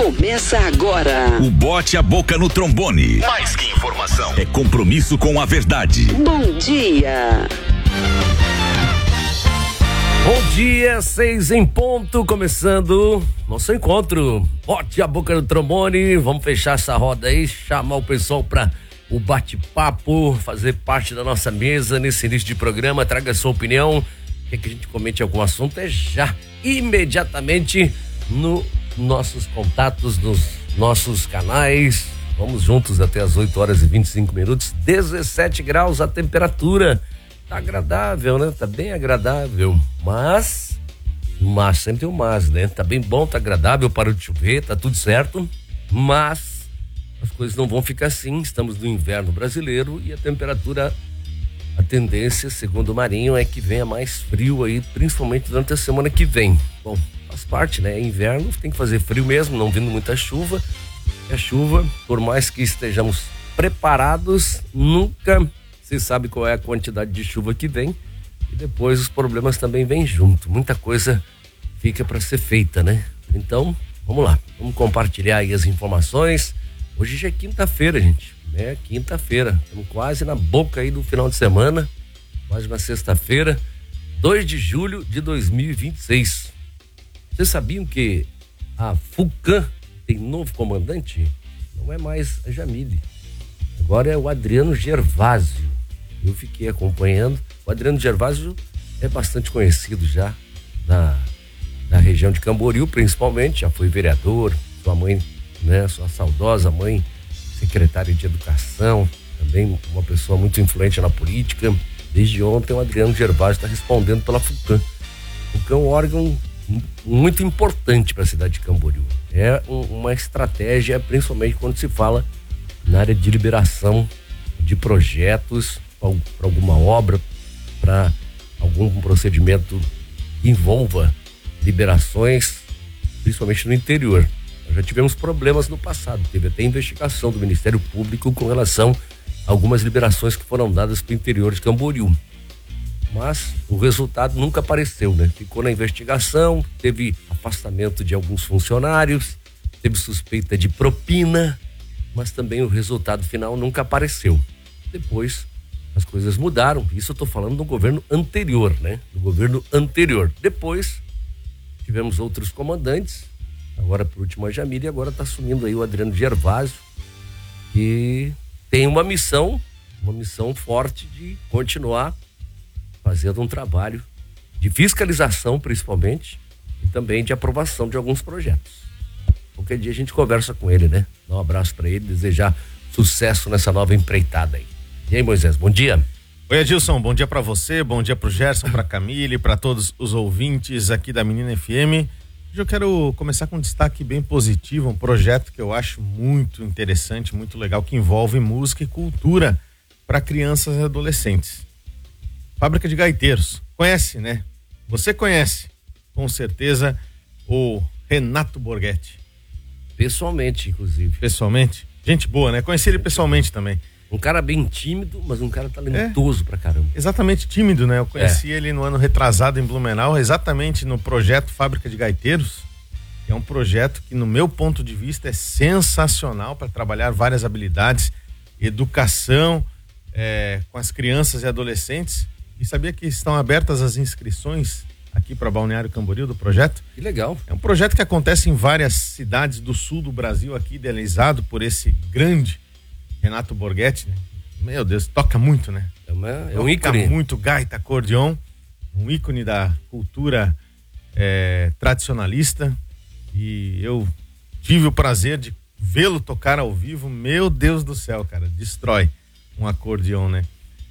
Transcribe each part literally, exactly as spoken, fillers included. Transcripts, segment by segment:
Começa agora. O Bote a Boca no Trombone. Mais que informação, é compromisso com a verdade. Bom dia. Bom dia, seis em ponto, começando nosso encontro. Bote a Boca no Trombone. Vamos fechar essa roda aí, chamar o pessoal para o bate-papo, fazer parte da nossa mesa nesse início de programa. Traga sua opinião. Quer que a gente comente algum assunto? É já, imediatamente, nos nossos contatos, nos nossos canais. Vamos juntos até as oito horas e vinte e cinco minutos. dezessete graus a temperatura. Tá agradável, né? Tá bem agradável. Mas, mas sempre o mas, né? Tá bem bom, tá agradável, parou de chover, tá tudo certo. Mas as coisas não vão ficar assim. Estamos no inverno brasileiro e a temperatura, a tendência, segundo o Marinho, é que venha mais frio aí, principalmente durante a semana que vem. Bom, faz parte, né? É inverno, tem que fazer frio mesmo, não vindo muita chuva. E a chuva, por mais que estejamos preparados, nunca se sabe qual é a quantidade de chuva que vem. E depois os problemas também vêm junto. Muita coisa fica para ser feita, né? Então, vamos lá. Vamos compartilhar aí as informações. Hoje já é quinta-feira, gente. É quinta-feira. Estamos quase na boca aí do final de semana. Quase na sexta-feira. dois de julho de dois mil e vinte e seis. Vocês sabiam que a Fulcan tem novo comandante? Não é mais a Jamile. Agora é o Adriano Gervásio. Eu fiquei acompanhando. O Adriano Gervásio é bastante conhecido já na, na região de Camboriú, principalmente. Já foi vereador, sua mãe, né, sua saudosa mãe, secretária de Educação, também uma pessoa muito influente na política. Desde ontem o Adriano Gervásio está respondendo pela Fulcan. Fulcan é um órgão muito importante para a cidade de Camboriú. É um, uma estratégia, principalmente quando se fala na área de liberação de projetos para alguma obra, para algum procedimento que envolva liberações, principalmente no interior. Nós já tivemos problemas no passado, teve até investigação do Ministério Público com relação a algumas liberações que foram dadas para o interior de Camboriú. Mas o resultado nunca apareceu, né? Ficou na investigação, teve afastamento de alguns funcionários, teve suspeita de propina, mas também o resultado final nunca apareceu. Depois as coisas mudaram. Isso eu estou falando do governo anterior, né? Do governo anterior. Depois tivemos outros comandantes, agora por último a Jamile, e agora está assumindo aí o Adriano Gervásio, que tem uma missão, uma missão forte de continuar fazendo um trabalho de fiscalização, principalmente, e também de aprovação de alguns projetos. Qualquer dia a gente conversa com ele, né? Dá um abraço para ele, desejar sucesso nessa nova empreitada aí. E aí, Moisés, bom dia. Oi, Adilson, bom dia para você, bom dia pro Gerson, pra Camille, para todos os ouvintes aqui da Menina F M. Hoje eu quero começar com um destaque bem positivo, um projeto que eu acho muito interessante, muito legal, que envolve música e cultura para crianças e adolescentes. Fábrica de Gaiteiros, conhece, né? Você conhece, com certeza, o Renato Borghetti. Pessoalmente, inclusive. Pessoalmente? Gente boa, né? Conheci ele pessoalmente também. Um cara bem tímido, mas um cara talentoso é, pra caramba. Exatamente, tímido, né? Eu conheci é. ele no ano retrasado em Blumenau, exatamente no projeto Fábrica de Gaiteiros, que é um projeto que, no meu ponto de vista, é sensacional para trabalhar várias habilidades, educação é, com as crianças e adolescentes. E sabia que estão abertas as inscrições aqui para Balneário Camboriú do projeto? Que legal. É um projeto que acontece em várias cidades do sul do Brasil, aqui idealizado por esse grande Renato Borghetti, né? Meu Deus, toca muito, né? É, uma, é um ícone. Toca muito gaita, acordeon, um ícone da cultura é, tradicionalista, e eu tive o prazer de vê-lo tocar ao vivo. Meu Deus do céu, cara, destrói um acordeon, né?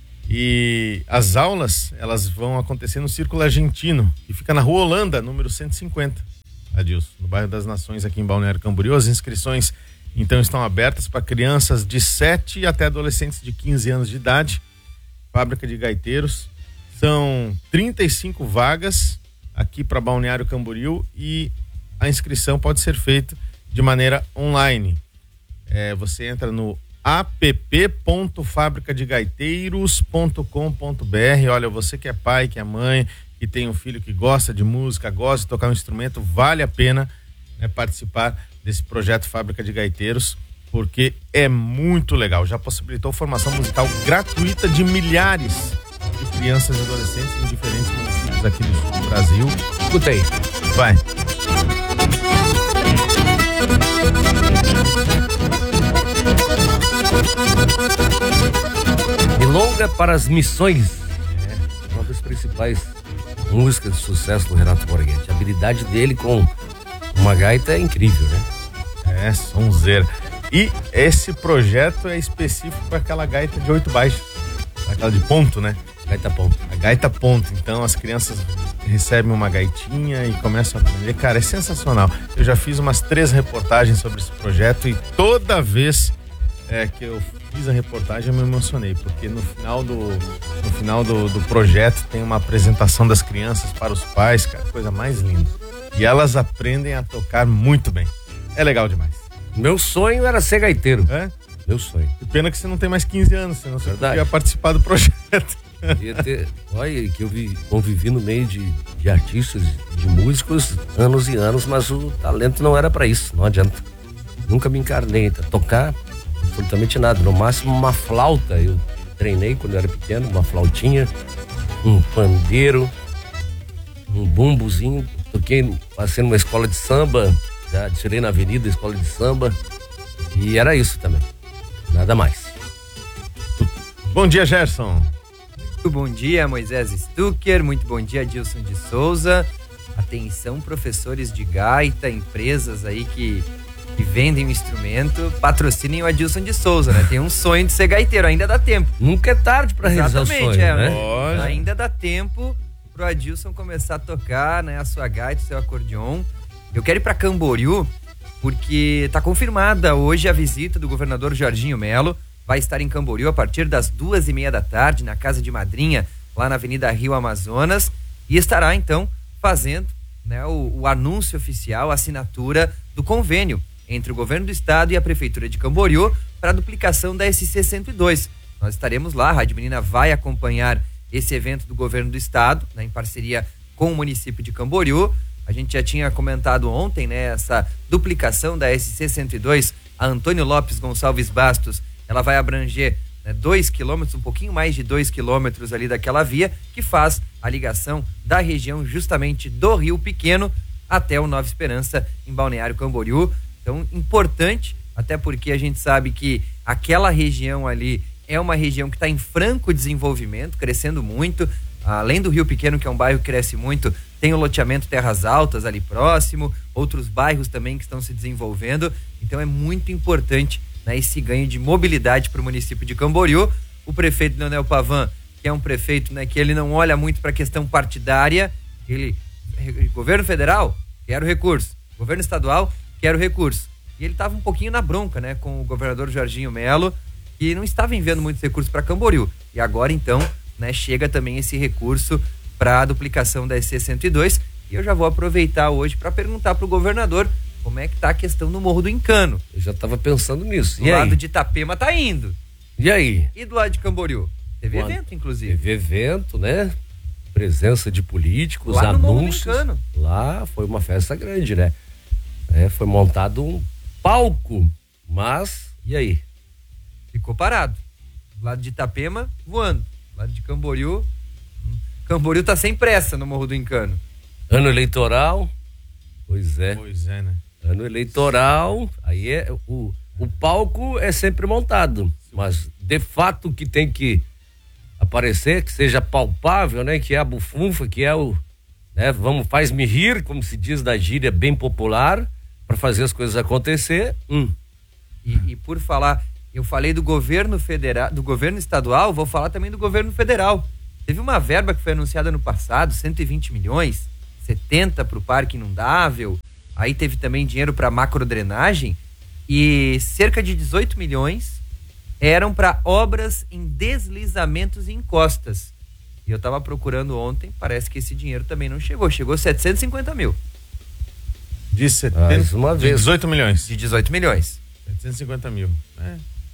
E as aulas, elas vão acontecer no Círculo Argentino, que fica na Rua Holanda, número cento e cinquenta, Adilson, no bairro das Nações, aqui em Balneário Camboriú. As inscrições então estão abertas para crianças de sete até adolescentes de quinze anos de idade. Fábrica de Gaiteiros. São trinta e cinco vagas aqui para Balneário Camboriú e a inscrição pode ser feita de maneira online. É, você entra no app ponto fabrica de gaiteiros ponto com ponto br. Olha, você que é pai, que é mãe, que tem um filho que gosta de música, gosta de tocar um instrumento, vale a pena, né, participar desse projeto Fábrica de Gaiteiros, porque é muito legal. Já possibilitou formação musical gratuita de milhares de crianças e adolescentes em diferentes municípios aqui do sul do Brasil. Escuta aí. Vai. Milonga para as Missões. É uma das principais músicas de sucesso do Renato Borghetti. A habilidade dele com uma gaita é incrível, né? É, sonzeira. E esse projeto é específico para aquela gaita de oito baixos. Aquela de ponto, né? Gaita ponto. A gaita ponto. Então as crianças recebem uma gaitinha e começam a aprender. Cara, é sensacional. Eu já fiz umas três reportagens sobre esse projeto e toda vez é, que eu fiz a reportagem eu me emocionei, porque no final do, no final do, do projeto tem uma apresentação das crianças para os pais, cara, coisa mais linda. E elas aprendem a tocar muito bem. É legal demais. Meu sonho era ser gaiteiro. É? Meu sonho. Que pena que você não tem mais quinze anos, senão você Verdade. podia participar do projeto. Ia ter, olha, que eu vi, convivi no meio de, de artistas, de músicos, anos e anos, mas o talento não era pra isso, não adianta. Nunca me encarnei, tá? Tocar absolutamente nada, no máximo uma flauta, eu treinei quando eu era pequeno, uma flautinha, um pandeiro, um bumbozinho, toquei, passei numa escola de samba, já tirei na avenida escola de samba, e era isso também, nada mais. Bom dia, Gerson. Muito bom dia, Moisés Stucker. Muito bom dia, Dilson de Souza. Atenção, professores de gaita, empresas aí que, que vendem o instrumento, patrocinem o Adilson de Souza, né? Tem um sonho de ser gaiteiro, ainda dá tempo. Nunca é tarde pra realizar o sonho, é, né? Pode. Ainda dá tempo pro Adilson começar a tocar, né, a sua gaita, o seu acordeon. Eu quero ir pra Camboriú, porque tá confirmada hoje a visita do governador Jorginho Melo. Vai estar em Camboriú a partir das duas e meia da tarde, na Casa de Madrinha, lá na Avenida Rio Amazonas, e estará, então, fazendo, né, o, o anúncio oficial, a assinatura do convênio entre o governo do estado e a prefeitura de Camboriú para a duplicação da S C cento e dois. Nós estaremos lá, a Rádio Menina vai acompanhar esse evento do governo do estado, né, em parceria com o município de Camboriú. A gente já tinha comentado ontem, né, essa duplicação da S C cento e dois, a Antônio Lopes Gonçalves Bastos. Ela vai abranger né, dois quilômetros, um pouquinho mais de dois quilômetros ali daquela via, que faz a ligação da região justamente do Rio Pequeno até o Nova Esperança, em Balneário Camboriú. Então, importante, até porque a gente sabe que aquela região ali é uma região que está em franco desenvolvimento, crescendo muito. Além do Rio Pequeno, que é um bairro que cresce muito, tem o loteamento Terras Altas ali próximo, outros bairros também que estão se desenvolvendo. Então, é muito importante, né, esse ganho de mobilidade para o município de Camboriú. O prefeito Leonel Pavan, que é um prefeito, né, que ele não olha muito para a questão partidária, ele, governo federal, quero recurso, governo estadual, quero recurso. E ele estava um pouquinho na bronca, né, com o governador Jorginho Melo, que não estava enviando muitos recursos para Camboriú. E agora, então, né, chega também esse recurso para a duplicação da S C cento e dois. E eu já vou aproveitar hoje para perguntar para o governador como é que tá a questão do Morro do Encano. Eu já estava pensando nisso. Do E lado aí? de Itapema tá indo. E aí? E do lado de Camboriú? Teve Quando? evento, inclusive. Teve evento, né? Presença de políticos, Lá no Morro do anúncios. Encano. Lá foi uma festa grande, né? É, foi montado um palco, mas e aí? Ficou parado. Do lado de Itapema, voando. Do lado de Camboriú, hum, Camboriú tá sem pressa no Morro do Encano. Ano eleitoral, pois é. Pois é, né? Ano eleitoral, aí é o, o palco é sempre montado, mas de fato que tem que aparecer, que seja palpável, né? Que é a bufunfa, que é o, né? Vamos, faz-me rir, como se diz da gíria bem popular, para fazer as coisas acontecer. Hum. E, e por falar, eu falei do governo federal, do governo estadual, vou falar também do governo federal. Teve uma verba que foi anunciada no passado, cento e vinte milhões, setenta para o parque inundável. Aí teve também dinheiro para macrodrenagem e cerca de dezoito milhões eram para obras em deslizamentos e encostas. E eu estava procurando ontem, parece que esse dinheiro também não chegou. Chegou setecentos e cinquenta mil. De setenta, Mais uma de vez. dezoito milhões. De dezoito milhões. setecentos e cinquenta mil. É.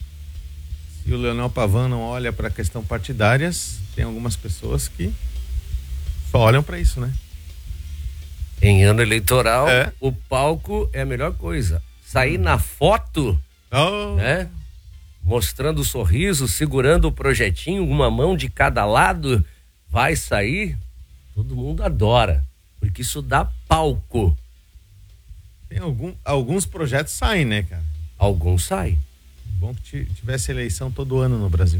Se o Leonel Pavan não olha para a questão partidárias, tem algumas pessoas que só olham para isso, né? Em ano eleitoral, É. o palco é a melhor coisa. sair na foto, Oh. né? Mostrando o sorriso, segurando o projetinho, uma mão de cada lado, vai sair, todo mundo adora, porque isso dá palco. Tem algum, alguns projetos saem, né, cara? Alguns saem. Bom que tivesse eleição todo ano no Brasil.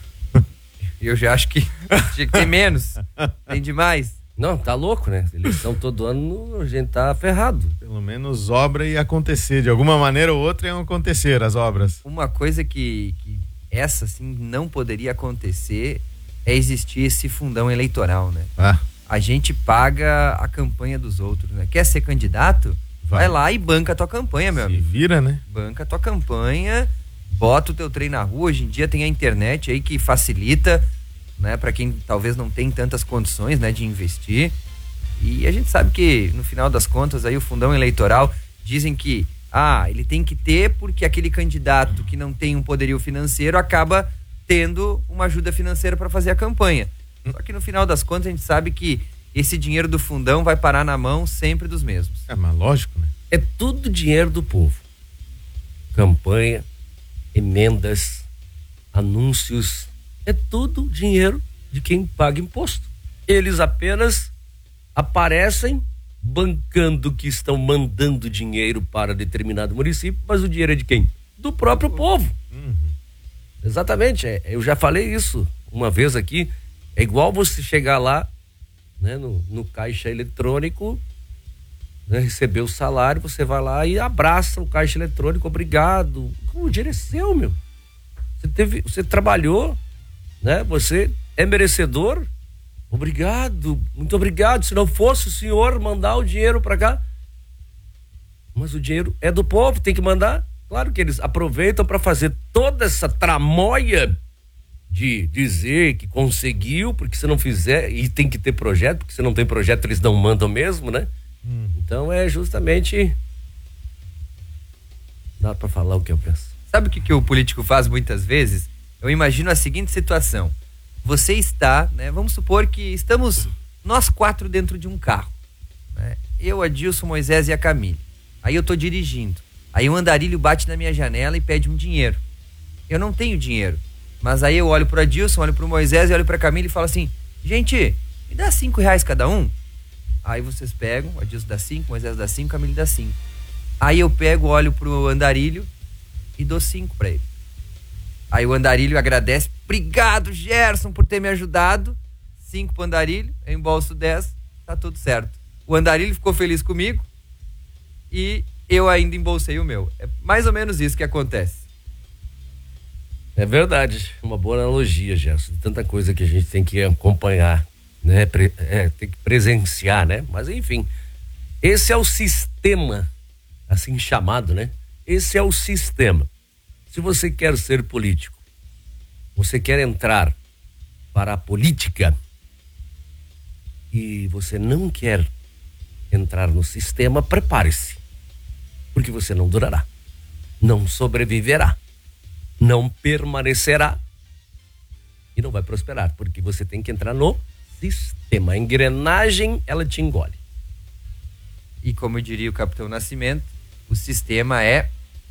Eu já acho que tinha que ter menos. Tem demais. Não, tá louco, né? Eleição todo ano, a gente tá ferrado. Pelo menos obra ia acontecer. De alguma maneira ou outra iam acontecer as obras. Uma coisa que, que essa, assim, não poderia acontecer é existir esse fundão eleitoral, né? Ah. A gente paga a campanha dos outros, né? Quer ser candidato? Vai, vai lá e banca a tua campanha, meu Se amigo. vira, né? Banca a tua campanha, bota o teu trem na rua. Hoje em dia tem a internet aí que facilita, né, para quem talvez não tem tantas condições, né, de investir. E a gente sabe que no final das contas aí o fundão eleitoral dizem que ah, ele tem que ter porque aquele candidato que não tem um poderio financeiro acaba tendo uma ajuda financeira para fazer a campanha. Só que no final das contas a gente sabe que esse dinheiro do fundão vai parar na mão sempre dos mesmos. É, mas lógico, né? É tudo dinheiro do povo. Campanha, emendas, anúncios, é tudo dinheiro de quem paga imposto. Eles apenas aparecem bancando que estão mandando dinheiro para determinado município, mas o dinheiro é de quem? Do próprio povo. Uhum. Exatamente, é, eu já falei isso uma vez aqui, é igual você chegar lá, né, no, no caixa eletrônico, né, receber o salário, você vai lá e abraça o caixa eletrônico, obrigado. O dinheiro é seu, meu. Você teve, você trabalhou, né? Você é merecedor. Obrigado, muito obrigado. Se não fosse o senhor mandar o dinheiro para cá, mas o dinheiro é do povo, tem que mandar. Claro que eles aproveitam para fazer toda essa tramóia de dizer que conseguiu, porque se não fizer, e tem que ter projeto, porque se não tem projeto eles não mandam mesmo, né? Hum. Então é justamente, dá para falar o que eu penso. Sabe o que, que o político faz muitas vezes? Eu imagino a seguinte situação. Você está, né? Vamos supor que estamos nós quatro dentro de um carro, né? Eu, Adilson, Moisés e a Camille. Aí eu tô dirigindo. Aí o andarilho bate na minha janela e pede um dinheiro. Eu não tenho dinheiro. Mas aí eu olho pro Adilson, olho pro Moisés e olho pra Camille e falo assim: gente, me dá cinco reais cada um? Aí vocês pegam, o Adilson dá cinco, Moisés dá cinco, Camille dá cinco. Aí eu pego, olho pro andarilho e dou cinco pra ele. Aí o andarilho agradece: obrigado, Gerson, por ter me ajudado. Cinco pro andarilho, eu embolso dez, tá tudo certo. O andarilho ficou feliz comigo e eu ainda embolsei o meu. É mais ou menos isso que acontece. É verdade, uma boa analogia, Gerson. Tanta coisa que a gente tem que acompanhar, né? Pre- é, tem que presenciar, né? Mas enfim, esse é o sistema, assim chamado, né? Esse é o sistema. Se você quer ser político, você quer entrar para a política e você não quer entrar no sistema, prepare-se, porque você não durará, não sobreviverá, não permanecerá e não vai prosperar, porque você tem que entrar no sistema. A engrenagem, ela te engole. E como diria o Capitão Nascimento, o sistema é...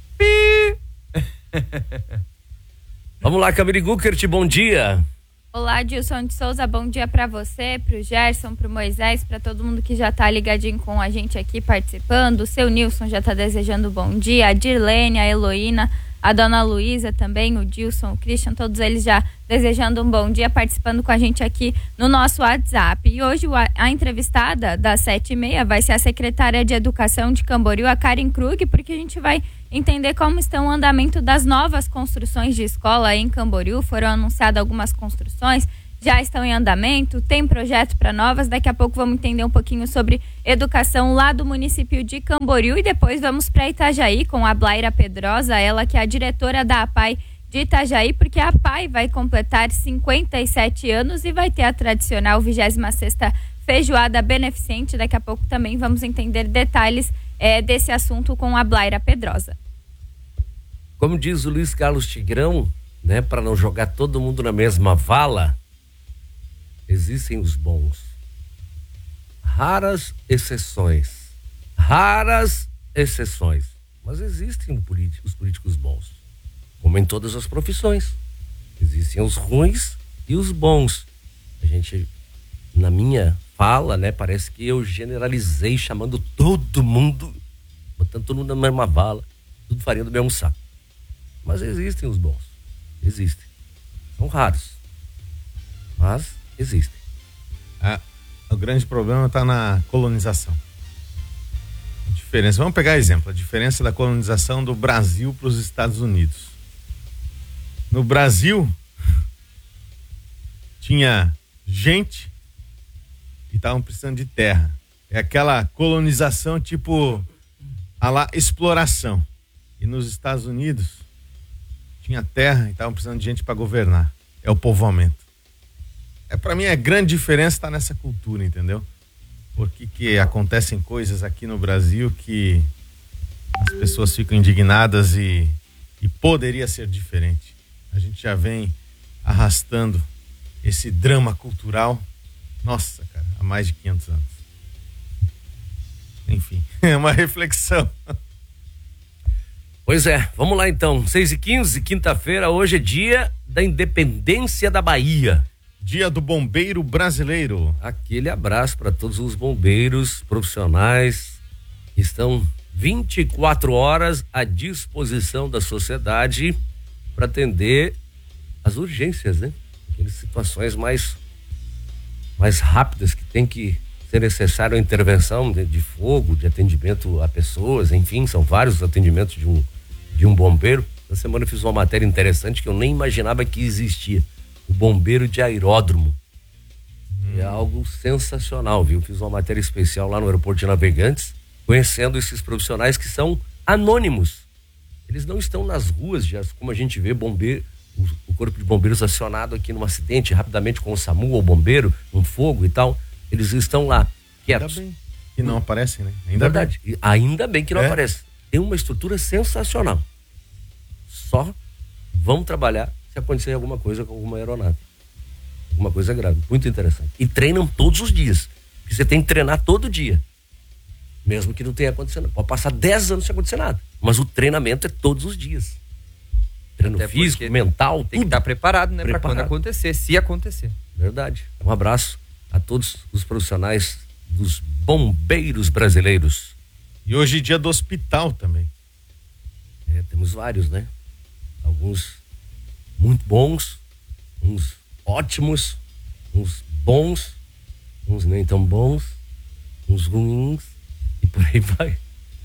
Vamos lá, Camille Guckert, bom dia. Olá, Dilson de Souza, bom dia para você, pro Gerson, pro Moisés, para todo mundo que já tá ligadinho com a gente aqui participando. O seu Nilson já tá desejando bom dia, a Dirlene, a Heloína, a dona Luísa também, o Dilson, o Christian, todos eles já desejando um bom dia, participando com a gente aqui no nosso WhatsApp. E hoje a entrevistada das sete e meia vai ser a secretária de Educação de Camboriú, a Karen Krug, porque a gente vai entender como estão o andamento das novas construções de escola aí em Camboriú. Foram anunciadas algumas construções, já estão em andamento, tem projeto para novas. Daqui a pouco vamos entender um pouquinho sobre educação lá do município de Camboriú e depois vamos para Itajaí com a Blaira Pedrosa, ela que é a diretora da A P A I de Itajaí, porque a A P A I vai completar cinquenta e sete anos e vai ter a tradicional vigésima sexta feijoada beneficente. Daqui a pouco também vamos entender detalhes é, desse assunto com a Blaira Pedrosa. Como diz o Luiz Carlos Tigrão, né, para não jogar todo mundo na mesma vala, existem os bons. Raras exceções. Raras exceções. Mas existem políticos, os políticos bons, como em todas as profissões. Existem os ruins e os bons. A gente, na minha fala, né, parece que eu generalizei, chamando todo mundo, botando todo mundo na mesma bala, tudo farinha do mesmo saco. Mas existem os bons, existem. São raros, mas existem. Ah, o grande problema está na colonização. A diferença, vamos pegar exemplo, a diferença da colonização do Brasil para os Estados Unidos. No Brasil, tinha gente e estavam precisando de terra. É aquela colonização tipo a lá exploração. E nos Estados Unidos tinha terra e estavam precisando de gente para governar. É o povoamento. É, para mim, a grande diferença está nessa cultura, entendeu? Porque que acontecem coisas aqui no Brasil que as pessoas ficam indignadas e, e poderia ser diferente. A gente já vem arrastando esse drama cultural, nossa, cara, há mais de quinhentos anos. Enfim, é uma reflexão. Pois é, vamos lá então, seis e quinze, quinta-feira, hoje é dia da independência da Bahia. Dia do bombeiro brasileiro. Aquele abraço para todos os bombeiros profissionais que estão vinte e quatro horas à disposição da sociedade para atender as urgências, né? Aquelas situações mais, mais rápidas que tem que ser necessário a intervenção de, de fogo, de atendimento a pessoas, enfim, são vários atendimentos de um, de um bombeiro. Essa semana eu fiz uma matéria interessante que eu nem imaginava que existia. O bombeiro de aeródromo. Hum. É algo sensacional, viu? Fiz uma matéria especial lá no aeroporto de Navegantes, conhecendo esses profissionais que são anônimos. Eles não estão nas ruas, já, como a gente vê bombeiro, o, o corpo de bombeiros acionado aqui num acidente, rapidamente com o SAMU ou bombeiro, um fogo e tal. Eles estão lá, quietos. Ainda bem que não hum. aparecem, né? Ainda Verdade. bem. Ainda bem que não é? aparece. Tem uma estrutura sensacional. Só vão trabalhar se acontecer alguma coisa com alguma aeronave. Alguma coisa grave. Muito interessante. E treinam todos os dias. Porque você tem que treinar todo dia. Mesmo que não tenha acontecido. Pode passar dez anos sem acontecer nada. Mas o treinamento é todos os dias. Treino Até físico, mental, tem tudo. que estar preparado, né? Preparado. Para quando acontecer, se acontecer. Verdade. Um abraço a todos os profissionais dos bombeiros brasileiros. E hoje é dia do hospital também. É, temos vários, né? Alguns muito bons, uns ótimos, uns bons, uns nem tão bons, uns ruins e por aí vai.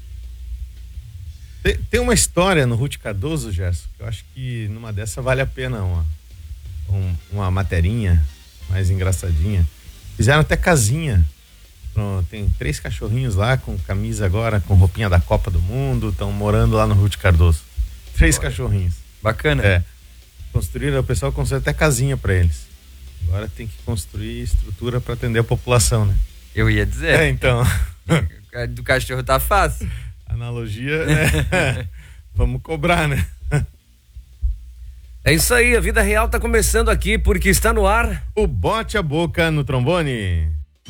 Tem, tem uma história no Ruth Cardoso, Gerson, que eu acho que numa dessa vale a pena uma, um, uma materinha mais engraçadinha. Fizeram até casinha. Tem três cachorrinhos lá com camisa agora, com roupinha da Copa do Mundo, estão morando lá no Ruth Cardoso. Três Olha. cachorrinhos. Bacana. É. Construíram, o pessoal construiu até casinha para eles. Agora tem que construir estrutura para atender a população, né? Eu ia dizer. É, então. Do cachorro tá fácil. Analogia, né? Vamos cobrar, né? É isso aí, a vida real tá começando aqui porque está no ar o Bote a Boca no Trombone.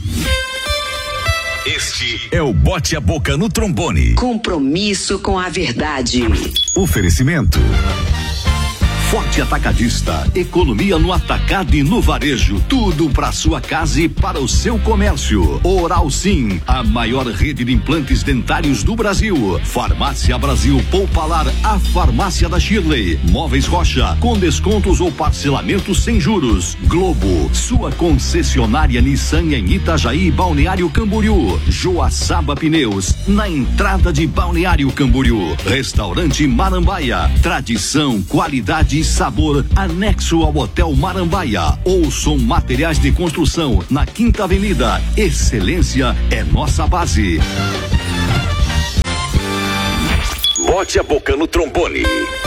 Este é o Bote a Boca no Trombone. Compromisso com a verdade. Oferecimento Forte Atacadista, economia no atacado e no varejo, tudo para sua casa e para o seu comércio. Oral Sim, a maior rede de implantes dentários do Brasil. Farmácia Brasil Poupalar, a farmácia da Shirley. Móveis Rocha, com descontos ou parcelamentos sem juros. Globo, sua concessionária Nissan em Itajaí e Balneário Camboriú. Joaçaba Pneus, na entrada de Balneário Camboriú. Restaurante Marambaia, tradição, qualidade e sabor, anexo ao Hotel Marambaia. Ouçam Materiais de Construção, na Quinta Avenida. Excelência é nossa base. Bote a Boca no Trombone.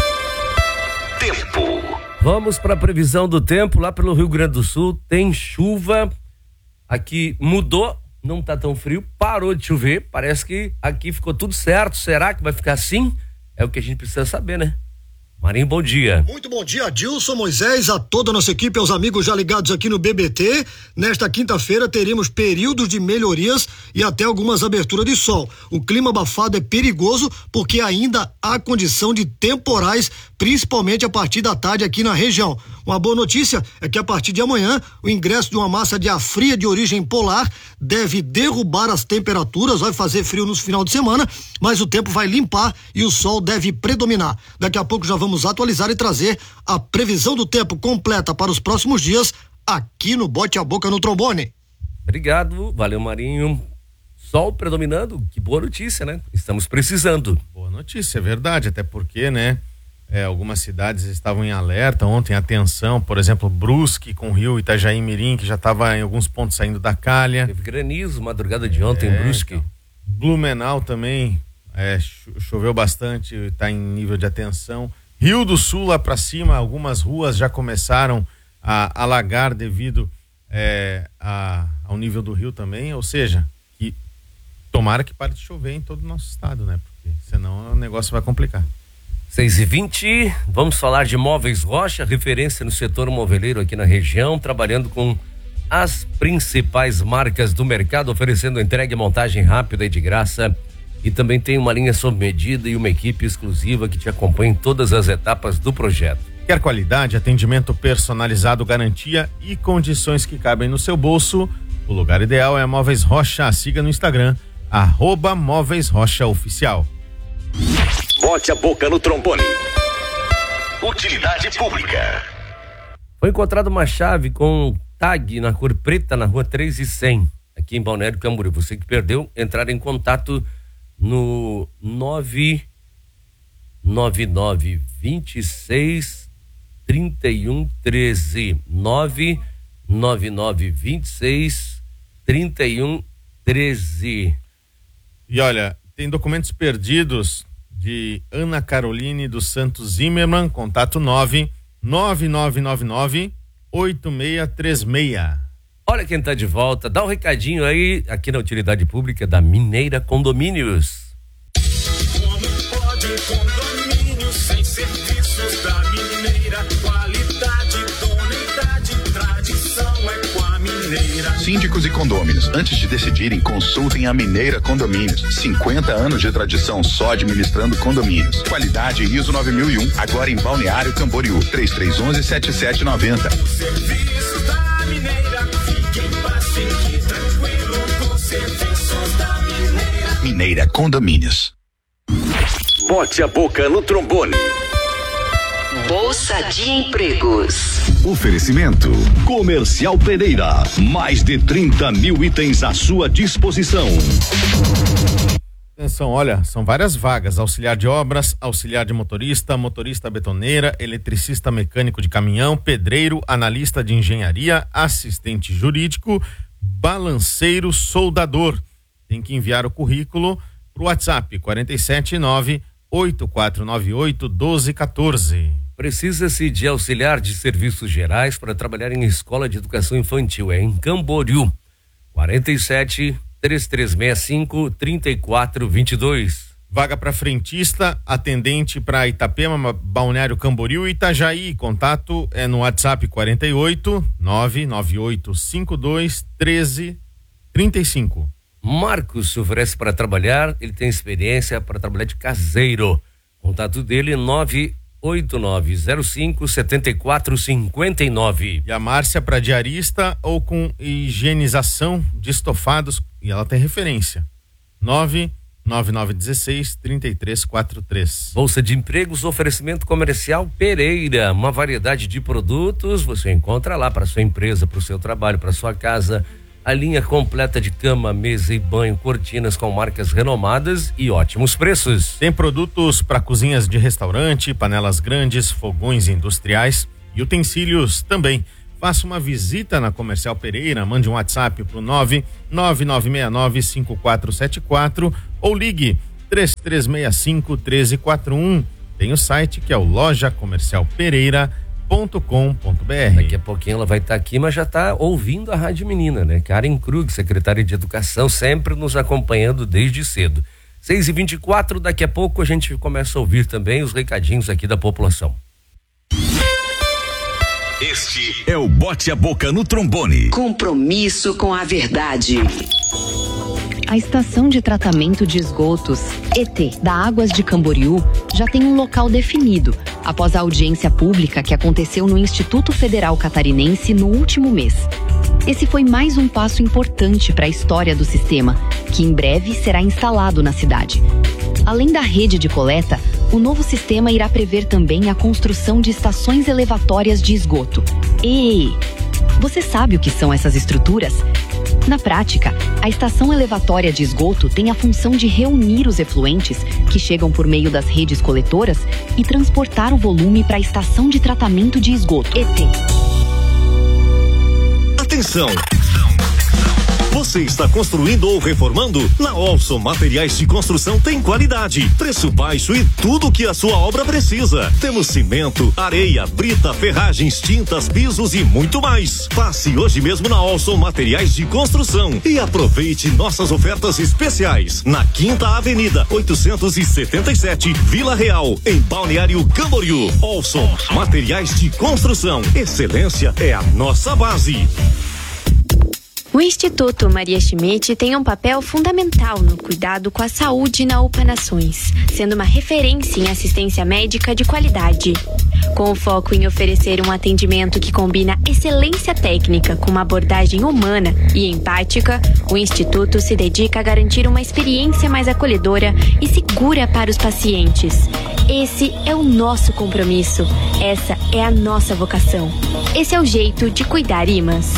Tempo. Vamos para a previsão do tempo. Lá pelo Rio Grande do Sul tem chuva. Aqui mudou, não tá tão frio, parou de chover. Parece que aqui ficou tudo certo. Será que vai ficar assim? É o que a gente precisa saber, né? Marinho, bom dia. Muito bom dia, Adilson, Moisés, a toda a nossa equipe, aos amigos já ligados aqui no B B T. Nesta quinta-feira teremos períodos de melhorias e até algumas aberturas de sol. O clima abafado é perigoso porque ainda há condição de temporais, principalmente a partir da tarde aqui na região. Uma boa notícia é que a partir de amanhã o ingresso de uma massa de ar fria de origem polar deve derrubar as temperaturas, vai fazer frio no final de semana, mas o tempo vai limpar e o sol deve predominar. Daqui a pouco já vamos atualizar e trazer a previsão do tempo completa para os próximos dias aqui no Bote a Boca no Trombone. Obrigado, valeu Marinho. Sol predominando, que boa notícia, né? Estamos precisando. Boa notícia, é verdade, até porque, né? É, algumas cidades estavam em alerta ontem, atenção, por exemplo, Brusque com o Rio Itajaí Mirim, que já estava em alguns pontos saindo da calha. Teve granizo madrugada de ontem é, em Brusque. Então, Blumenau também, é, cho- choveu bastante, está em nível de atenção. Rio do Sul lá para cima, algumas ruas já começaram a alagar devido é, a, ao nível do rio também, ou seja, que tomara que pare de chover em todo o nosso estado, né? Porque senão o negócio vai complicar. seis e vinte, vamos falar de Móveis Rocha, referência no setor moveleiro aqui na região, trabalhando com as principais marcas do mercado, oferecendo entrega e montagem rápida e de graça. E também tem uma linha sob medida e uma equipe exclusiva que te acompanha em todas as etapas do projeto. Quer qualidade, atendimento personalizado, garantia e condições que cabem no seu bolso? O lugar ideal é a Móveis Rocha. Siga no Instagram, arroba Móveis Rocha Oficial. Bote a boca no trombone. Utilidade pública. Foi encontrada uma chave com tag na cor preta na rua três e cem, aqui em Balneário Camboriú. Você que perdeu, entrar em contato no nove nove nove dois seis três um um três, nove nove nove dois seis três um um três. E olha, tem documentos perdidos de Ana Caroline dos Santos Zimmermann, contato nove nove nove nove nove oito seis três seis. Olha quem tá de volta, dá um recadinho aí aqui na Utilidade Pública da Mineira Condomínios. Como pode condomínio sem serviços da Mineira? Qualidade, idoneidade, tradição é com a Mineira. Síndicos e condôminos, antes de decidirem, consultem a Mineira Condomínios. cinquenta anos de tradição só administrando condomínios. Qualidade I S O nove mil e um, agora em Balneário Camboriú. três três um um sete sete nove zero. Serviços da Mineira, fique em paz, fique tranquilo com serviços da Mineira. Mineira Condomínios. Bote a boca no trombone. Bolsa de Empregos. Oferecimento Comercial Pereira, mais de trinta mil itens à sua disposição. Atenção, olha, são várias vagas: auxiliar de obras, auxiliar de motorista, motorista betoneira, eletricista mecânico de caminhão, pedreiro, analista de engenharia, assistente jurídico, balanceiro, soldador. Tem que enviar o currículo pro WhatsApp quarenta e sete nove oito quatro nove oito um dois um quatro. Precisa-se de auxiliar de serviços gerais para trabalhar em escola de educação infantil, é em Camboriú. quarenta e sete, três três seis cinco, trinta e quatro vinte e dois. Vaga para frentista, atendente para Itapema, Balneário Camboriú e Itajaí. Contato é no WhatsApp quarenta e oito nove nove oito cinco dois um três três cinco. Marcos se oferece para trabalhar, ele tem experiência para trabalhar de caseiro. Contato dele nove oito nove zero cinco sete quatro cinco nove. E a Márcia para diarista ou com higienização de estofados, e ela tem referência nove nove nove um seis três três quatro três. Bolsa de Empregos, oferecimento comercial Pereira, uma variedade de produtos você encontra lá para sua empresa, para o seu trabalho, para sua casa. A linha completa de cama, mesa e banho, cortinas com marcas renomadas e ótimos preços. Tem produtos para cozinhas de restaurante, panelas grandes, fogões industriais e utensílios também. Faça uma visita na Comercial Pereira, mande um WhatsApp pro nove nove nove seis nove cinco quatro sete quatro ou ligue três três seis cinco um três quatro um. Tem o site que é o loja comercial pereira ponto com ponto b r. Daqui a pouquinho ela vai estar tá aqui, mas já está ouvindo a Rádio Menina, né? Karen Krug, secretária de Educação, sempre nos acompanhando desde cedo. seis e vinte e quatro, daqui a pouco a gente começa a ouvir também os recadinhos aqui da população. Este é o Bote a Boca no Trombone. Compromisso com a verdade. A estação de tratamento de esgotos, E T, da Águas de Camboriú, já tem um local definido, após a audiência pública que aconteceu no Instituto Federal Catarinense no último mês. Esse foi mais um passo importante para a história do sistema, que em breve será instalado na cidade. Além da rede de coleta, o novo sistema irá prever também a construção de estações elevatórias de esgoto. E você sabe o que são essas estruturas? Na prática, a estação elevatória de esgoto tem a função de reunir os efluentes que chegam por meio das redes coletoras e transportar o volume para a estação de tratamento de esgoto, E T. Atenção! Você está construindo ou reformando? Na Olson Materiais de Construção tem qualidade, preço baixo e tudo o que a sua obra precisa. Temos cimento, areia, brita, ferragens, tintas, pisos e muito mais. Passe hoje mesmo na Olson Materiais de Construção e aproveite nossas ofertas especiais. Na Quinta Avenida, oitocentos e setenta e sete, Vila Real, em Balneário Camboriú. Olson Materiais de Construção. Excelência é a nossa base. O Instituto Maria Schmidt tem um papel fundamental no cuidado com a saúde na UPA Nações, sendo uma referência em assistência médica de qualidade. Com o foco em oferecer um atendimento que combina excelência técnica com uma abordagem humana e empática, o Instituto se dedica a garantir uma experiência mais acolhedora e segura para os pacientes. Esse é o nosso compromisso, essa é a nossa vocação. Esse é o jeito de cuidar Imas.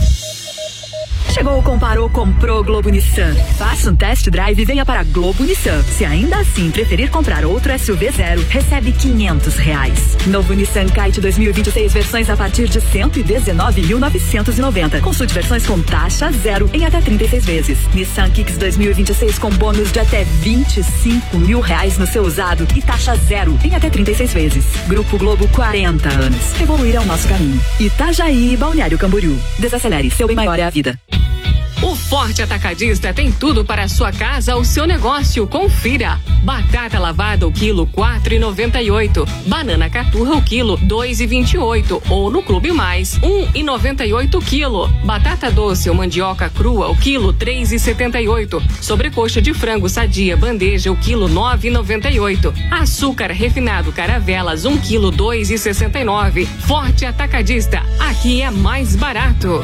Chegou, comparou, comprou Globo Nissan. Faça um test drive e venha para Globo Nissan. Se ainda assim preferir comprar outro S U V zero, recebe quinhentos reais. Novo Nissan Kite dois mil e vinte e seis, versões a partir de cento e dezenove mil novecentos e noventa. Consulte versões com taxa zero em até trinta e seis vezes. Nissan Kicks dois mil e vinte e seis com bônus de até vinte e cinco mil reais no seu usado e taxa zero em até trinta e seis vezes. Grupo Globo, quarenta anos. Evoluir é o nosso caminho. Itajaí e Balneário Camboriú. Desacelere, seu bem maior é a vida. O Forte Atacadista tem tudo para a sua casa ou seu negócio. Confira. Batata lavada o quilo quatro e noventa e oito. Banana caturra o quilo dois e vinte e oito. Ou no Clube Mais um e noventa e oito o quilo. Batata doce ou mandioca crua o quilo três e setenta e oito. Sobrecoxa de frango sadia bandeja o quilo nove e noventa e oito. Açúcar refinado Caravelas um quilo dois e sessenta e nove. Forte Atacadista. Aqui é mais barato.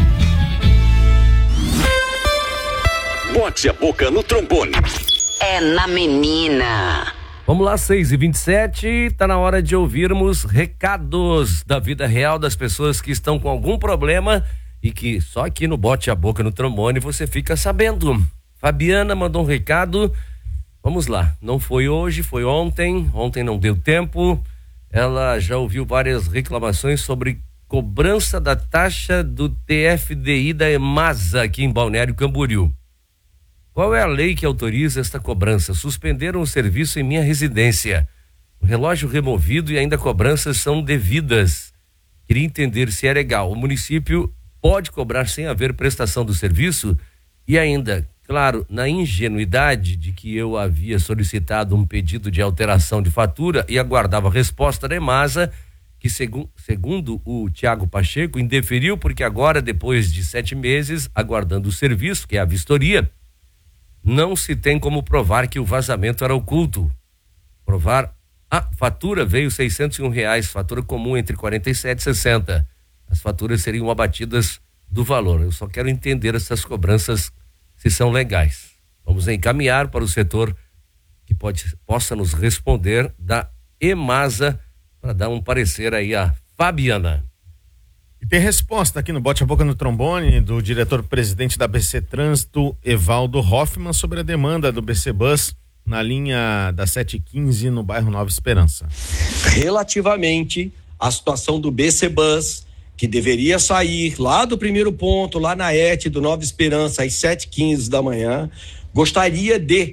Bote a Boca no Trombone. É na menina. Vamos lá, seis e vinte e sete, tá na hora de ouvirmos recados da vida real das pessoas que estão com algum problema e que só aqui no Bote a Boca no Trombone você fica sabendo. Fabiana mandou um recado, vamos lá, não foi hoje, foi ontem, ontem não deu tempo, ela já ouviu várias reclamações sobre cobrança da taxa do T F D I da EMASA aqui em Balneário Camboriú. Qual é a lei que autoriza esta cobrança? Suspenderam o serviço em minha residência. O relógio removido e ainda cobranças são devidas. Queria entender se é legal. O município pode cobrar sem haver prestação do serviço? E ainda, claro, na ingenuidade de que eu havia solicitado um pedido de alteração de fatura e aguardava a resposta da EMASA, que segu- segundo o Tiago Pacheco, indeferiu porque agora, depois de sete meses, aguardando o serviço, que é a vistoria, não se tem como provar que o vazamento era oculto. Provar a fatura veio seiscentos e um reais, fatura comum entre quarenta e sete e sessenta. As faturas seriam abatidas do valor. Eu só quero entender essas cobranças se são legais. Vamos encaminhar para o setor que pode, possa nos responder da EMASA para dar um parecer aí a Fabiana. E tem resposta aqui no Bote a Boca no Trombone do diretor-presidente da B C Trânsito, Evaldo Hoffmann, sobre a demanda do B C Bus na linha da sete quinze no bairro Nova Esperança. Relativamente à situação do B C Bus, que deveria sair lá do primeiro ponto, lá na E T do Nova Esperança, às sete e quinze da manhã, gostaria de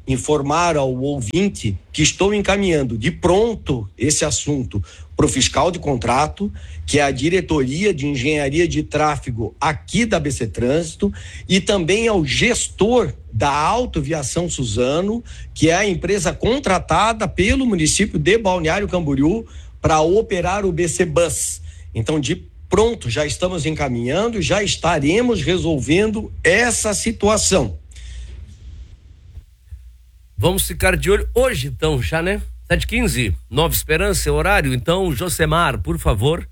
informar ao ouvinte que estou encaminhando de pronto esse assunto para o fiscal de contrato, que é a diretoria de engenharia de tráfego aqui da A B C Trânsito, e também ao gestor da Autoviação Suzano, que é a empresa contratada pelo município de Balneário Camboriú para operar o B C Bus. Então, de pronto, já estamos encaminhando, já estaremos resolvendo essa situação. Vamos ficar de olho hoje, então, já, né? sete e quinze, Nova Esperança, horário. Então, Josemar, por favor.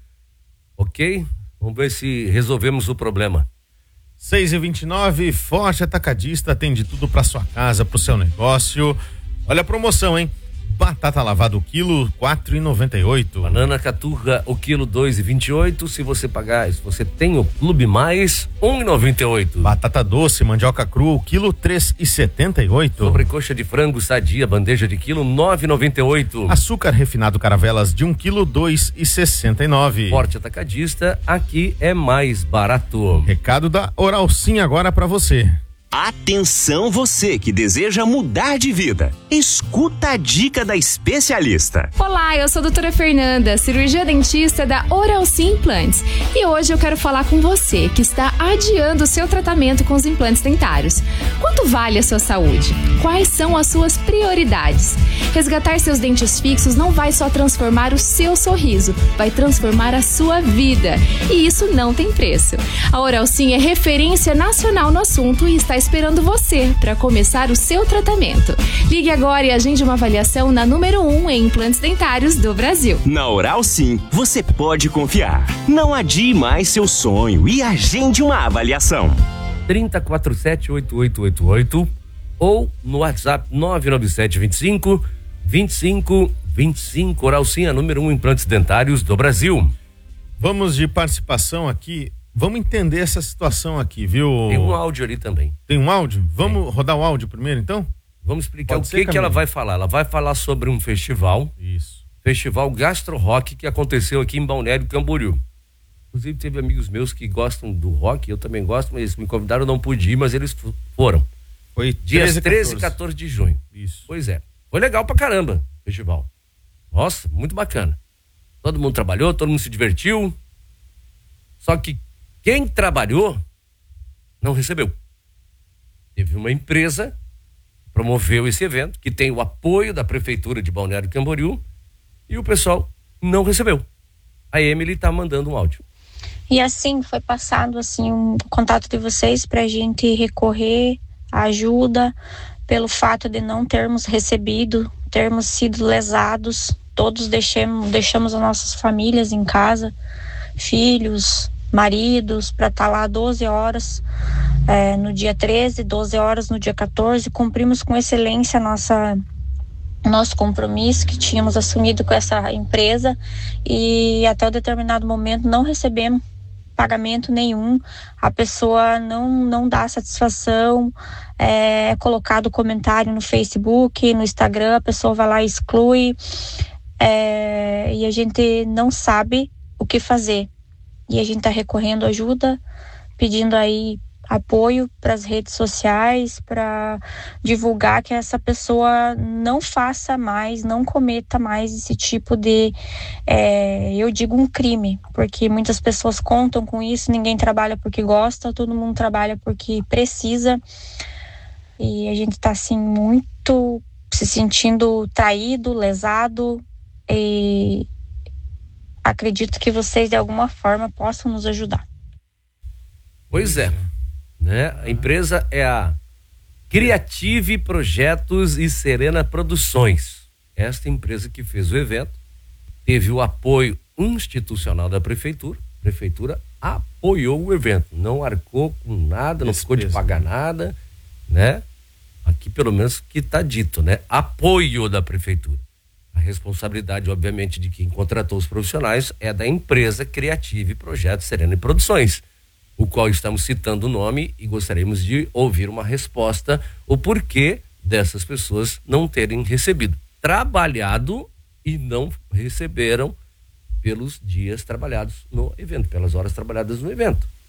Ok? Vamos ver se resolvemos o problema. seis e vinte e nove, Forte Atacadista, atende tudo para sua casa, para o seu negócio. Olha a promoção, hein? Batata lavada o quilo, quatro e noventa e oito. Banana caturra o quilo, dois e vinte e oito. Se você pagar, se você tem o Clube Mais, um e noventa e oito. Batata doce, mandioca crua o quilo, três e setenta e oito. Sobrecoxa de frango sadia, bandeja de quilo, nove e noventa e oito. Açúcar refinado Caravelas de um quilo, dois e sessenta e nove. Forte Atacadista, aqui é mais barato. Recado da Oral Sim agora para você. Atenção você que deseja mudar de vida. Escuta a dica da especialista. Olá, eu sou a doutora Fernanda, cirurgia dentista da Oral Sim Implantes. E hoje eu quero falar com você que está adiando o seu tratamento com os implantes dentários. Quanto vale a sua saúde? Quais são as suas prioridades? Resgatar seus dentes fixos não vai só transformar o seu sorriso, vai transformar a sua vida. E isso não tem preço. A Oral Sim é referência nacional no assunto e está esperando você para começar o seu tratamento. Ligue agora e agende uma avaliação na número um em implantes dentários do Brasil. Na Oral Sim, você pode confiar. Não adie mais seu sonho e agende uma avaliação. trinta, quarenta e sete, oitenta e oito oitenta e oito ou no WhatsApp nove nove sete, vinte e cinco, vinte e cinco, vinte e cinco. Oral Sim, a número um em implantes dentários do Brasil. Vamos de participação aqui. Vamos entender essa situação aqui, viu? Tem um áudio ali também. Tem um áudio? Vamos Tem. rodar o áudio primeiro, então? Vamos explicar Pode o que, que ela vai falar. Ela vai falar sobre um festival. Isso. Festival Gastro Rock que aconteceu aqui em Balneário Camboriú. Inclusive teve amigos meus que gostam do rock, eu também gosto, mas eles me convidaram, eu não pude ir, mas eles foram. Foi dias treze e quatorze de junho. Isso. Pois é. Foi legal pra caramba o festival. Nossa, muito bacana. Todo mundo trabalhou, todo mundo se divertiu. Só que quem trabalhou não recebeu. Teve uma empresa que promoveu esse evento, que tem o apoio da Prefeitura de Balneário Camboriú, e o pessoal não recebeu. A Emily tá mandando um áudio. E assim, foi passado assim um contato de vocês pra gente recorrer à ajuda pelo fato de não termos recebido, termos sido lesados. Todos deixamos, deixamos as nossas famílias em casa, filhos, maridos, para estar lá doze horas é, no dia treze, doze horas no dia quatorze. Cumprimos com excelência nossa nosso compromisso que tínhamos assumido com essa empresa e até um determinado momento não recebemos pagamento nenhum. A pessoa não, não dá satisfação, é colocado comentário no Facebook, no Instagram, a pessoa vai lá e exclui, é, e a gente não sabe o que fazer. E a gente está recorrendo ajuda, pedindo aí apoio para as redes sociais, para divulgar que essa pessoa não faça mais, não cometa mais esse tipo de, é, eu digo um crime, porque muitas pessoas contam com isso, ninguém trabalha porque gosta, todo mundo trabalha porque precisa, e a gente está assim muito se sentindo traído, lesado, e acredito que vocês de alguma forma possam nos ajudar. Pois é, né? A empresa é a Criative Projetos e Serena Produções. Esta empresa que fez o evento teve o apoio institucional da prefeitura. A prefeitura apoiou o evento, não arcou com nada, não ficou de pagar nada, né? Aqui pelo menos que está dito, né? Apoio da prefeitura. A responsabilidade, obviamente, de quem contratou os profissionais é da empresa Criative Projetos Serena Produções, o qual estamos citando o nome e gostaríamos de ouvir uma resposta, o porquê dessas pessoas não terem recebido. Trabalhado e não receberam pelos dias trabalhados no evento, pelas horas trabalhadas no evento.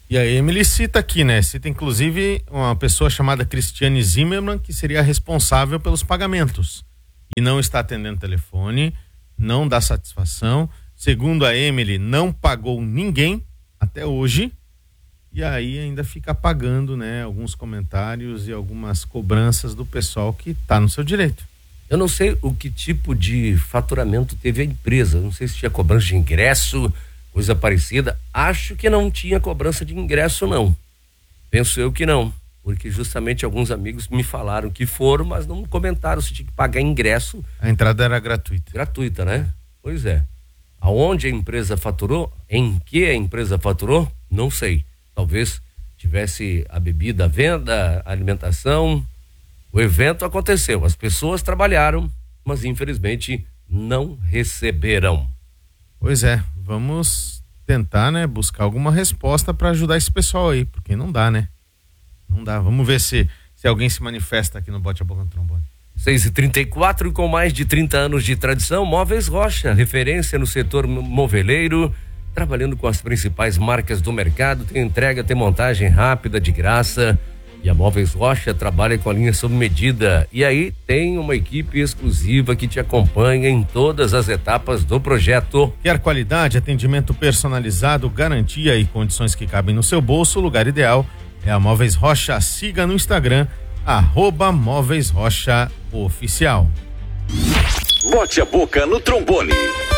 E a Emily cita aqui, né? Cita inclusive uma pessoa chamada Cristiane Zimmermann, que seria responsável pelos pagamentos. E não está atendendo o telefone, não dá satisfação. Segundo a Emily, não pagou ninguém até hoje. E aí ainda fica pagando, né? Alguns comentários e algumas cobranças do pessoal que está no seu direito. Eu não sei o que tipo de faturamento teve a empresa. Não sei se tinha cobrança de ingresso, coisa parecida. Acho que não tinha cobrança de ingresso, não. Penso eu que não. Porque justamente alguns amigos me falaram que foram, mas não comentaram se tinha que pagar ingresso. A entrada era gratuita. Gratuita, né? Pois é. Aonde a empresa faturou, em que a empresa faturou, não sei. Talvez tivesse a bebida à venda, a alimentação. O evento aconteceu, as pessoas trabalharam, mas infelizmente não receberam. Pois é, vamos tentar, né, buscar alguma resposta para ajudar esse pessoal aí, porque não dá, né? Não dá. Vamos ver se, se alguém se manifesta aqui no Bote a Boca no Trombone. seis e trinta e quatro, com mais de trinta anos de tradição, Móveis Rocha, referência no setor moveleiro, trabalhando com as principais marcas do mercado, tem entrega, tem montagem rápida, de graça. E a Móveis Rocha trabalha com a linha sob medida. E aí tem uma equipe exclusiva que te acompanha em todas as etapas do projeto. Quer qualidade, atendimento personalizado, garantia e condições que cabem no seu bolso? O lugar ideal é a Móveis Rocha. Siga no Instagram, arroba Móveis Rocha Oficial. Bote a Boca no Trombone.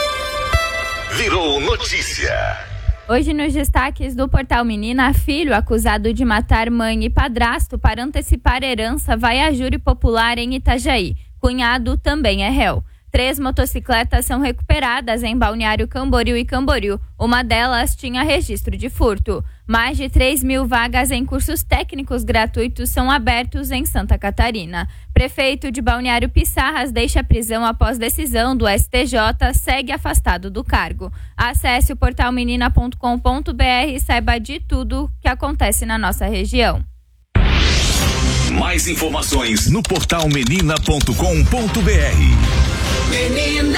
Virou notícia. Hoje, nos destaques do Portal Menina, filho acusado de matar mãe e padrasto para antecipar herança vai a júri popular em Itajaí. Cunhado também é réu. Três motocicletas são recuperadas em Balneário Camboriú e Camboriú. Uma delas tinha registro de furto. Mais de três mil vagas em cursos técnicos gratuitos são abertos em Santa Catarina. Prefeito de Balneário Pissarras deixa a prisão após decisão do S T J, segue afastado do cargo. Acesse o portal menina ponto com ponto b r e saiba de tudo que acontece na nossa região. Mais informações no portal menina ponto com ponto b r. Menina!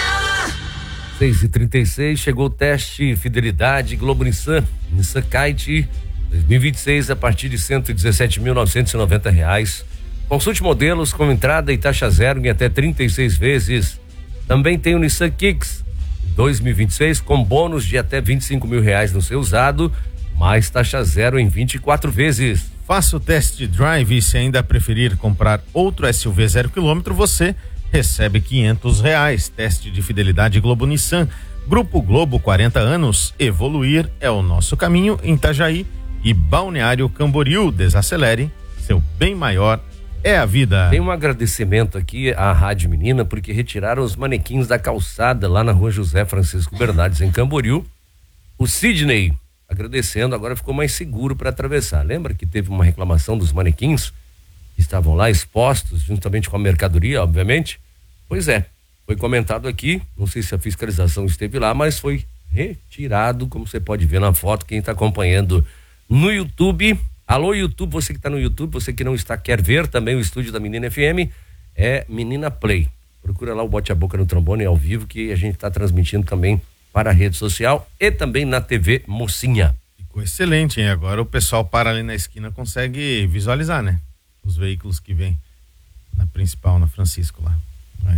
seis e trinta e seis, chegou o teste Fidelidade Globo Nissan, Nissan Kite dois mil e vinte e seis a partir de cento e dezessete mil novecentos e noventa reais. Consulte modelos com entrada e taxa zero em até trinta e seis vezes. Também tem o Nissan Kicks dois mil e vinte e seis com bônus de até vinte e cinco mil reais no seu usado, mais taxa zero em vinte e quatro vezes. Faça o test drive e se ainda preferir comprar outro S U V zero quilômetro, você recebe quinhentos reais. Teste de Fidelidade Globo Nissan. Grupo Globo, quarenta anos. Evoluir é o nosso caminho em Itajaí e Balneário Camboriú. Desacelere, seu bem maior é a vida. Tem um agradecimento aqui à Rádio Menina, porque retiraram os manequins da calçada lá na rua José Francisco Bernardes, em Camboriú. O Sidney agradecendo, agora ficou mais seguro para atravessar. Lembra que teve uma reclamação dos manequins que estavam lá expostos, juntamente com a mercadoria, obviamente? Pois é, foi comentado aqui, não sei se a fiscalização esteve lá, mas foi retirado, como você pode ver na foto, quem está acompanhando no YouTube. Alô, YouTube, você que está no YouTube, você que não está, quer ver também o estúdio da Menina F M, é Menina Play. Procura lá o Bote a Boca no Trombone ao vivo, que a gente está transmitindo também para a rede social e também na T V Mocinha. Ficou excelente, hein? Agora o pessoal para ali na esquina, consegue visualizar, né? Os veículos que vêm na principal, na Francisco lá. É,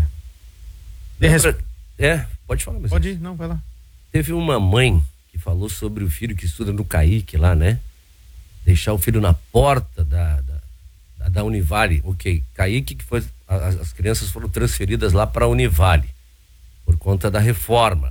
Lembra, é pode falar. Mas pode ir, não, vai lá. Teve uma mãe que falou sobre o filho que estuda no Caique lá, né? Deixar o filho na porta da, da, da Univale. Ok, Caique, que foi, as, as crianças foram transferidas lá para a Univale por conta da reforma.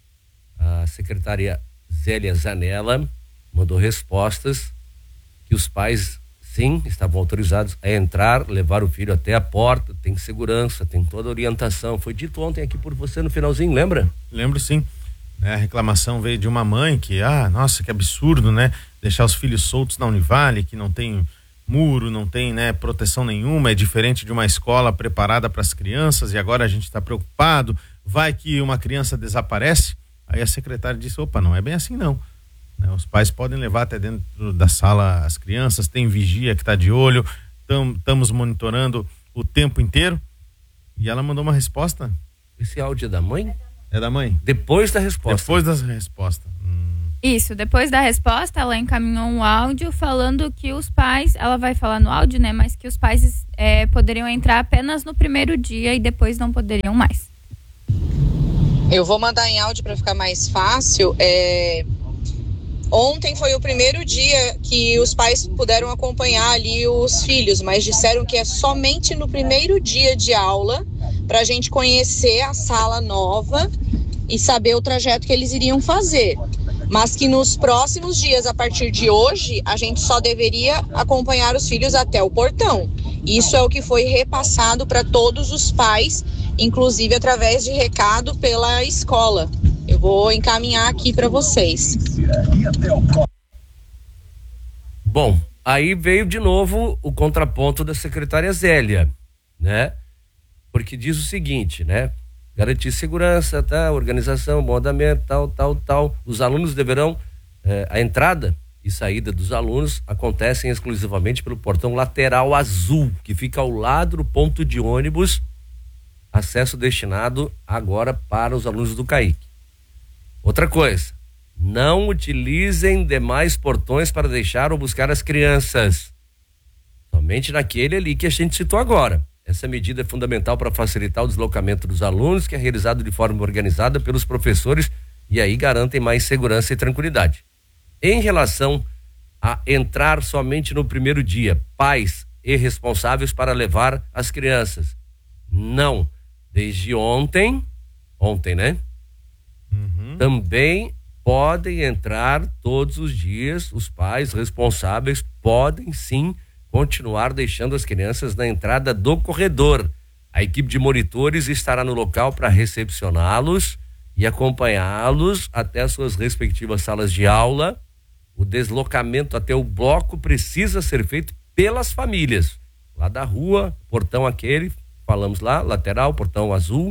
A secretária Zélia Zanella mandou respostas que os pais, sim, estavam autorizados a entrar, levar o filho até a porta, tem segurança, tem toda a orientação. Foi dito ontem aqui por você no finalzinho, lembra? Lembro, sim. É, a reclamação veio de uma mãe que, ah, nossa, que absurdo, né? Deixar os filhos soltos na Univale, que não tem muro, não tem, né, proteção nenhuma, é diferente de uma escola preparada para as crianças e agora a gente está preocupado, vai que uma criança desaparece. Aí a secretária disse, opa, não é bem assim não. Né? Os pais podem levar até dentro da sala as crianças, tem vigia que está de olho, estamos monitorando o tempo inteiro. E ela mandou uma resposta. Esse áudio é da mãe? É da mãe. Depois da resposta. Depois da resposta. Hum. Isso, depois da resposta, ela encaminhou um áudio falando que os pais, ela vai falar no áudio, né? Mas que os pais é, poderiam entrar apenas no primeiro dia e depois não poderiam mais. Eu vou mandar em áudio para ficar mais fácil. É... Ontem foi o primeiro dia que os pais puderam acompanhar ali os filhos, mas disseram que é somente no primeiro dia de aula para a gente conhecer a sala nova e saber o trajeto que eles iriam fazer. Mas que nos próximos dias, a partir de hoje, a gente só deveria acompanhar os filhos até o portão. Isso é o que foi repassado para todos os pais, inclusive através de recado pela escola. Eu vou encaminhar aqui para vocês. Bom, aí veio de novo o contraponto da secretária Zélia, né? Porque diz o seguinte, né? Garantir segurança, tá? Organização, bom andamento, tal, tal, tal. Os alunos deverão, eh, a entrada e saída dos alunos acontecem exclusivamente pelo portão lateral azul, que fica ao lado do ponto de ônibus, acesso destinado agora para os alunos do Caique. Outra coisa, não utilizem demais portões para deixar ou buscar as crianças. Somente naquele ali que a gente citou agora. Essa medida é fundamental para facilitar o deslocamento dos alunos, que é realizado de forma organizada pelos professores e aí garantem mais segurança e tranquilidade. Em relação a entrar somente no primeiro dia, pais e responsáveis para levar as crianças. Não. Desde ontem, ontem, né? Uhum. Também podem entrar todos os dias, os pais responsáveis podem sim continuar deixando as crianças na entrada do corredor. A equipe de monitores estará no local para recepcioná-los e acompanhá-los até as suas respectivas salas de aula. O deslocamento até o bloco precisa ser feito pelas famílias. Lá da rua, portão aquele, falamos lá, lateral, portão azul,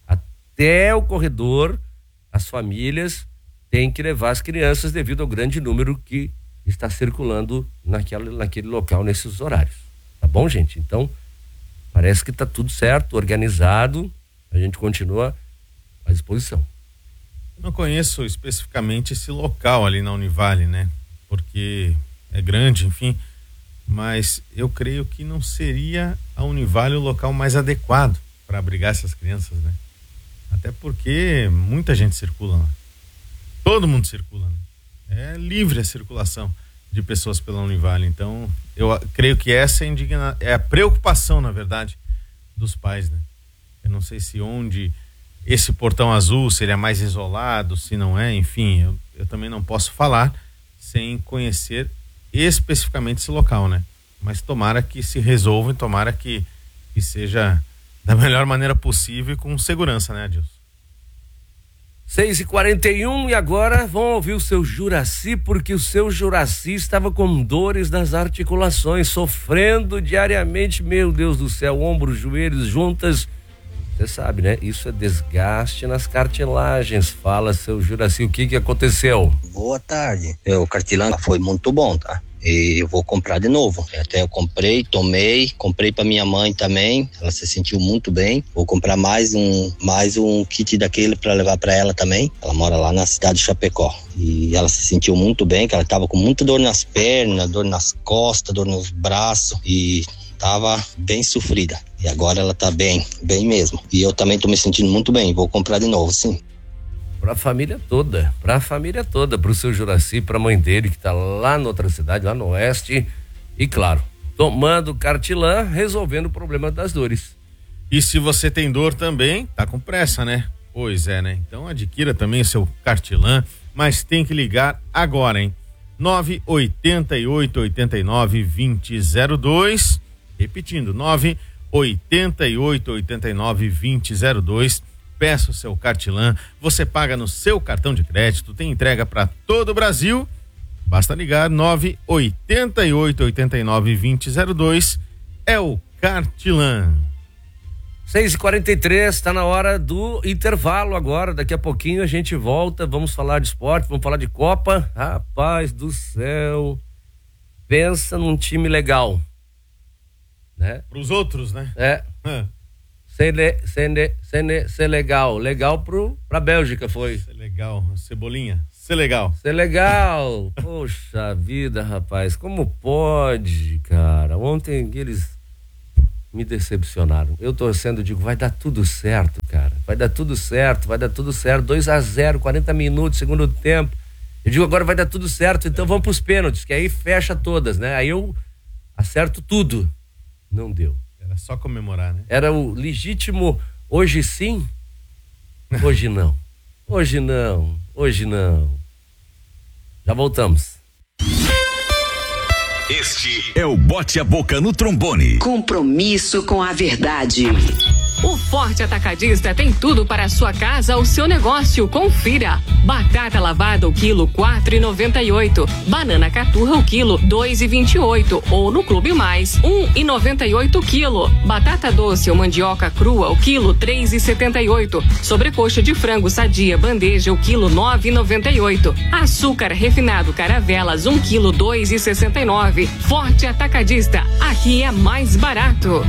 até o corredor, as famílias têm que levar as crianças devido ao grande número que está circulando naquele, naquele local nesses horários. Tá bom, gente? Então, parece que tá tudo certo, organizado, a gente continua à disposição. Não conheço especificamente esse local ali na Univale, né? Porque é grande, enfim, mas eu creio que não seria a Univale o local mais adequado para abrigar essas crianças, né? Até porque muita gente circula lá. Todo mundo circula, né? É livre a circulação de pessoas pela Univale. Então, eu creio que essa é, indigna... é a preocupação, na verdade, dos pais, né? Eu não sei se onde esse portão azul seria mais isolado, se não é, enfim, eu, eu também não posso falar sem conhecer especificamente esse local, né? Mas tomara que se resolva e tomara que, que seja da melhor maneira possível e com segurança, né, Adilson? seis e quarenta e um e agora vão ouvir o seu Juraci, porque o seu Juraci estava com dores nas articulações, sofrendo diariamente, meu Deus do céu, ombros, joelhos, juntas. Você sabe, né? Isso é desgaste nas cartilagens. Fala, seu Juraci, o que que aconteceu? Boa tarde. O cartilagem foi muito bom, tá? E eu vou comprar de novo. Até eu comprei, tomei, comprei para minha mãe também. Ela se sentiu muito bem. Vou comprar mais um, mais um kit daquele para levar para ela também. Ela mora lá na cidade de Chapecó. E ela se sentiu muito bem, que ela tava com muita dor nas pernas, dor nas costas, dor nos braços e tava bem sofrida. E agora ela tá bem, bem mesmo. E eu também tô me sentindo muito bem. Vou comprar de novo, sim. Pra família toda, pra família toda, pro seu Juraci, pra mãe dele que tá lá na outra cidade, lá no oeste, e claro, tomando Cartilã, resolvendo o problema das dores. E se você tem dor também, tá com pressa, né? Pois é, né? Então adquira também o seu Cartilã, mas tem que ligar agora, hein? nove oito oito, oito nove, dois zero zero dois, repetindo, nove oito oito, oito nove, dois zero zero dois. Peça o seu Cartilã, você paga no seu cartão de crédito, tem entrega para todo o Brasil. Basta ligar nove oito oito, oito nove, dois zero dois, é o Cartilã. seis e quarenta e três, está na hora do intervalo agora. Daqui a pouquinho a gente volta. Vamos falar de esporte, vamos falar de Copa. Rapaz do céu, pensa num time legal, né? Para os outros, né? É. é. Ser, ser, ser, ser legal. Legal pro, pra Bélgica foi. Ser legal. Cebolinha. Ser legal. Ser legal. Poxa vida, rapaz. Como pode, cara? Ontem eles me decepcionaram. Eu torcendo, digo, vai dar tudo certo, cara. Vai dar tudo certo, vai dar tudo certo. dois a zero, quarenta minutos, segundo tempo. Eu digo, agora vai dar tudo certo, então vamos pros pênaltis, que aí fecha todas, né? Aí eu acerto tudo. Não deu. Era só comemorar, né? Era o legítimo hoje sim, hoje não. Hoje não, hoje não. Já voltamos. Este é o Bote a Boca no Trombone. Compromisso com a verdade. O Forte Atacadista tem tudo para a sua casa ou seu negócio. Confira. Batata lavada o quilo quatro e noventa e oito. Banana caturra o quilo dois e vinte e oito. Ou no Clube Mais um e noventa e oito quilo. Batata doce ou mandioca crua o quilo três e setenta e oito. Sobrecoxa de frango sadia bandeja o quilo nove e noventa e oito. Açúcar refinado Caravelas um quilo dois e sessenta e nove. Forte Atacadista. Aqui é mais barato.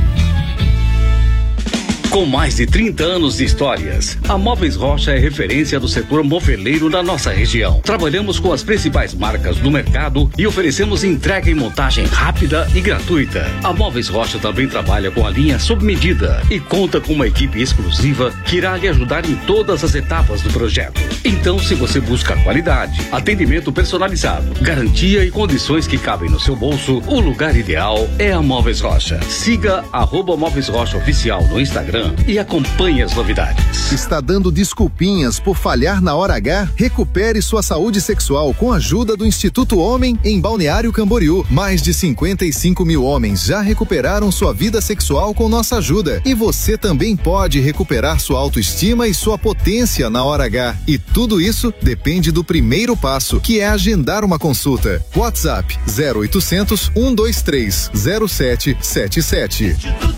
Com mais de trinta anos de histórias, a Móveis Rocha é referência do setor moveleiro da nossa região. Trabalhamos com as principais marcas do mercado e oferecemos entrega e montagem rápida e gratuita. A Móveis Rocha também trabalha com a linha sob medida e conta com uma equipe exclusiva que irá lhe ajudar em todas as etapas do projeto. Então, se você busca qualidade, atendimento personalizado, garantia e condições que cabem no seu bolso, o lugar ideal é a Móveis Rocha. Siga arroba Móveis Rocha Oficial no Instagram e acompanhe as novidades. Está dando desculpinhas por falhar na hora H? Recupere sua saúde sexual com a ajuda do Instituto Homem em Balneário Camboriú. Mais de cinquenta e cinco mil homens já recuperaram sua vida sexual com nossa ajuda. E você também pode recuperar sua autoestima e sua potência na hora H. E tudo isso depende do primeiro passo, que é agendar uma consulta. WhatsApp zero oitocentos, um dois três, zero sete sete sete.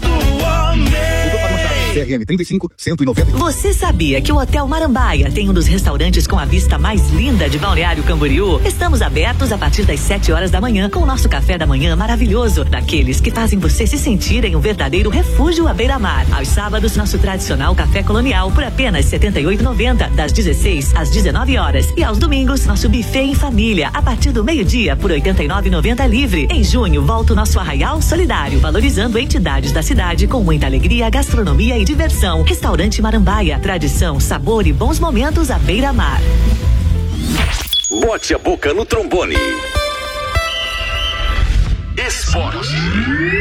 C R M trinta e cinco, cento e noventa. Você sabia que o Hotel Marambaia tem um dos restaurantes com a vista mais linda de Balneário Camboriú? Estamos abertos a partir das sete horas da manhã com o nosso café da manhã maravilhoso, daqueles que fazem você se sentir em um verdadeiro refúgio à beira-mar. Aos sábados, nosso tradicional café colonial por apenas setenta e oito reais e noventa centavos, das dezesseis às dezenove horas. E aos domingos, nosso buffet em família a partir do meio-dia por oitenta e nove reais e noventa centavos livre. Em junho, volta o nosso Arraial Solidário, valorizando entidades da cidade com muita alegria, gastronomia e diversão. Restaurante Marambaia, tradição, sabor e bons momentos à beira-mar. Bote a Boca no Trombone. Esporte.